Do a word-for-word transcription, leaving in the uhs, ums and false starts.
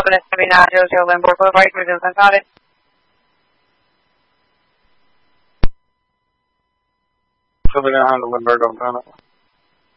Dublin seventy-nine zero zero Limburg Boulevard, Brazil, Gonzalez. seventy-nine Limburg, Gonzalez.